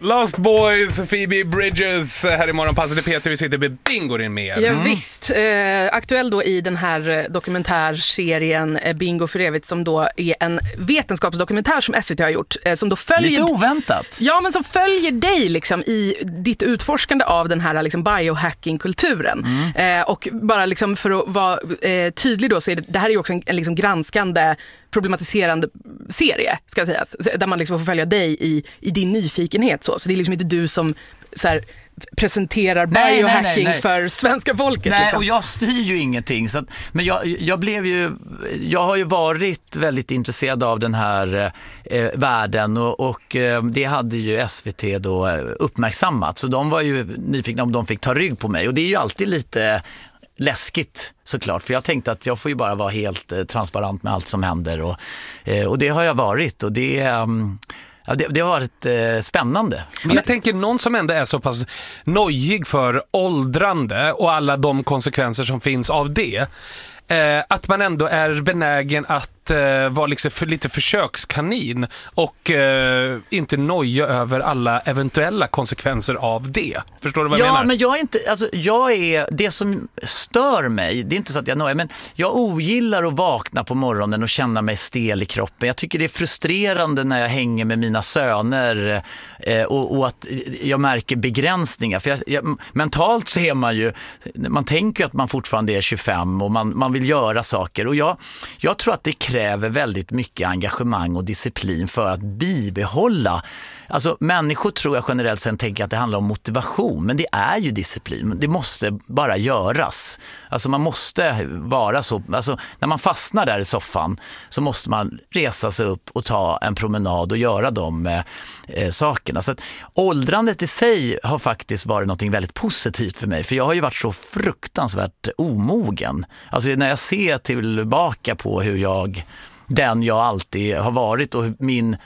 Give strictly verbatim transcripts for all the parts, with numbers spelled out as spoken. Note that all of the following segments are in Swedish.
Lost Boys, Phoebe Bridgers här i Morgonpasset. Peter, vi sitter med Bingo in med. Ja, mm. visst. Eh, aktuell då i den här dokumentärserien eh, Bingo för evigt, som då är en vetenskapsdokumentär som S V T har gjort. Eh, som då följer, lite oväntat. Ja, men som följer dig liksom i ditt utforskande av den här liksom biohacking-kulturen. Mm. Eh, och bara liksom för att vara eh, tydlig då, så är det, det här är ju också en, en liksom granskande, problematiserande serie, ska sägas, där man liksom får följa dig i, i din nyfikenhet. Så, så det är liksom inte du som så här, presenterar nej, biohacking nej, nej, nej. för svenska folket. Nej, liksom. Och jag styr ju ingenting. Så att, men jag, jag blev ju, jag har ju varit väldigt intresserad av den här eh, världen och, och eh, det hade ju S V T då uppmärksammat. Så de var ju nyfikna om de fick ta rygg på mig. Och det är ju alltid lite läskigt såklart, för jag tänkte att jag får ju bara vara helt eh, transparent med allt som händer och, eh, och det har jag varit och det, um, ja, det, det har varit eh, spännande. Men jag tänker någon som ändå är så pass nojig för åldrande och alla de konsekvenser som finns av det, eh, att man ändå är benägen att eh, vara liksom för, lite försökskanin och eh, inte noja över alla eventuella konsekvenser av det. Förstår du vad jag ja, menar? Ja, men jag är inte, alltså jag är, det som stör mig, det är inte så att jag nojar, men jag ogillar att vakna på morgonen och känna mig stel i kroppen. Jag tycker det är frustrerande när jag hänger med mina söner eh, och, och att jag märker begränsningar. För jag, jag, mentalt så är man ju, man tänker att man fortfarande är tjugofem och man, man vill göra saker. Och jag, jag tror att det kräver väldigt mycket engagemang och disciplin för att bibehålla. Alltså människor tror jag generellt sett tänker att det handlar om motivation, men det är ju disciplin. Det måste bara göras. Alltså man måste vara så, alltså när man fastnar där i soffan så måste man resa sig upp och ta en promenad och göra de eh, sakerna. Så att åldrandet i sig har faktiskt varit något väldigt positivt för mig, för jag har ju varit så fruktansvärt omogen. Alltså när jag ser tillbaka på hur jag, den jag alltid har varit och min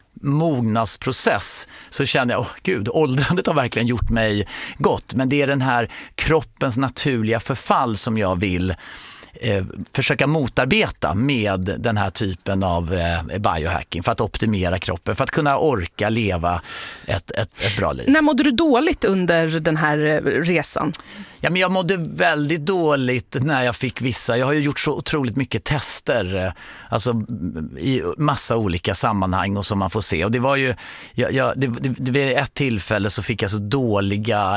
mognadsprocess, så känner jag, åh gud, åldrandet har verkligen gjort mig gott, men det är den här kroppens naturliga förfall som jag vill eh, försöka motarbeta med den här typen av eh, biohacking för att optimera kroppen, för att kunna orka leva ett, ett, ett bra liv. När mådde du dåligt under den här resan? Ja, men jag mådde väldigt dåligt när jag fick vissa. Jag har ju gjort så otroligt mycket tester, alltså i massa olika sammanhang och som man får se. Och det var ju, jag, jag, det, det, det, vid ett tillfälle så fick jag så dåliga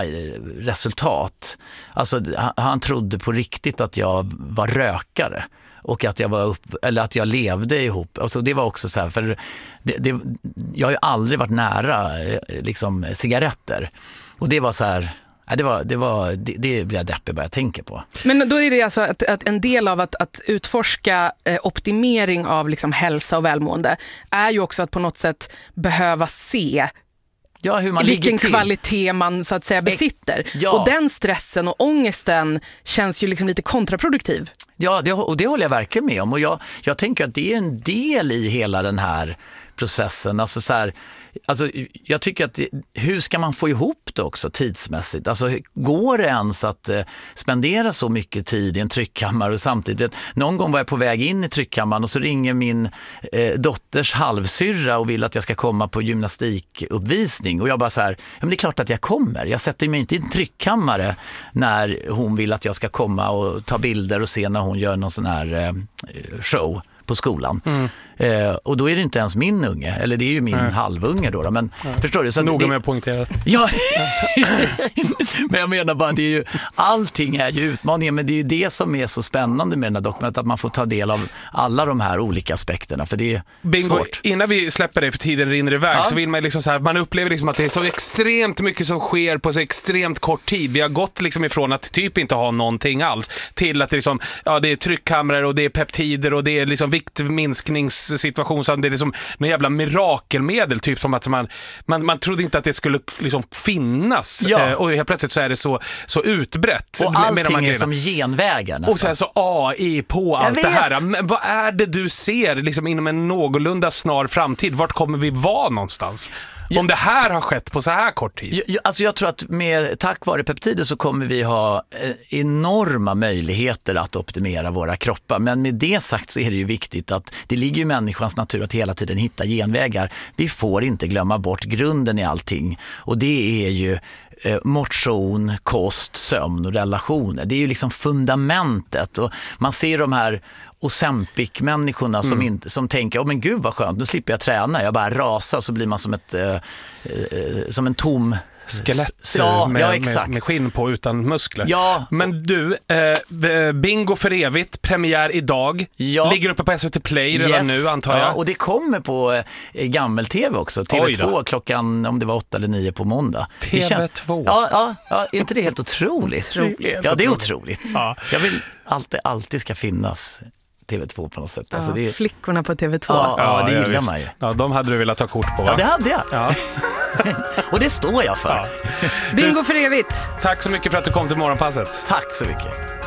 resultat. Alltså han, han trodde på riktigt att jag var rökare och att jag var upp, eller att jag levde ihop. Alltså det var också så här, för det, det, jag har ju aldrig varit nära liksom cigaretter. Och det var så här. Ja, det, var, det, var, det, det blir jag deppig bara jag tänker på. Men då är det alltså att, att en del av att, att utforska eh, optimering av liksom hälsa och välmående är ju också att på något sätt behöva se ja, hur man vilken ligger till. Kvalitet man så att säga besitter. Ja. Och den stressen och ångesten känns ju liksom lite kontraproduktiv. Ja, det, och det håller jag verkligen med om. Och jag, jag tänker att det är en del i hela den här processen. Alltså så här, alltså jag tycker att det, hur ska man få ihop det också tidsmässigt? Alltså går det ens att eh, spendera så mycket tid i en tryckkammare och samtidigt, någon gång var jag på väg in i tryckkammaren och så ringer min eh, dotters halvsyrra och vill att jag ska komma på gymnastikuppvisning och jag bara så här, ja men det är klart att jag kommer. Jag sätter mig inte i en tryckkammare när hon vill att jag ska komma och ta bilder och se när hon gör någon sån här eh, show på skolan. Mm. Eh, och då är det inte ens min unge, eller det är ju min mm. halvunge då, men mm. förstår du? Så Noga det, med att poängtera. Ja, men jag menar bara, det är ju, allting är ju utmaningen, men det är ju det som är så spännande med den här dokumentet, att man får ta del av alla de här olika aspekterna, för det är Bingo, svårt. Innan vi släpper det för tiden rinner iväg, ja. så vill man liksom så här, man upplever liksom att det är så extremt mycket som sker på så extremt kort tid. Vi har gått liksom ifrån att typ inte ha någonting alls till att det liksom, ja, det är tryckkameror och det är peptider och det är liksom viktminskningssituation, så det är liksom någon jävla mirakelmedel, typ som att man, man, man trodde inte att det skulle liksom finnas, ja. eh, och helt plötsligt så är det så, så utbrett. Och allting är som genvägar nästan. Och så, här, så A I på allt det här. Men vad är det du ser liksom inom en någorlunda snar framtid? Vart kommer vi vara någonstans? Ja. Om det här har skett på så här kort tid. Jag, alltså jag tror att med, tack vare peptider så kommer vi ha eh, enorma möjligheter att optimera våra kroppar. Men med det sagt så är det ju viktigt viktigt att det ligger i människans natur att hela tiden hitta genvägar. Vi får inte glömma bort grunden i allting och det är ju eh, motion, kost, sömn och relationer. Det är ju liksom fundamentet och man ser de här Ozempic-människorna som, Mm. inte, som tänker, åh men gud vad skönt, nu slipper jag träna, jag bara rasar så blir man som ett eh, eh, som en tom Skelett ja, med, ja, exakt. med, med skinn på utan muskler. Ja. Men du, eh, Bingo för evigt, premiär idag. Ja. Ligger uppe på S V T Play redan Yes. nu antar jag. Ja, och det kommer på eh, gammel-tv också. T V Oj två då. klockan, om det var åtta eller nio på måndag. Det T V känns- två. Ja, ja, ja, är inte det helt otroligt? Otroligt. Ja, det är otroligt. Ja. Jag vill alltid, alltid ska finnas T V två på något sätt. Alltså, Ja, det är... Flickorna på T V två. Ja, ja, det gillar visst. man ju. Ja, de hade du velat ta kort på, va? Ja, det hade jag. Ja. Och det står jag för. Ja. Bingo för evigt! Tack så mycket för att du kom till Morgonpasset. Tack så mycket.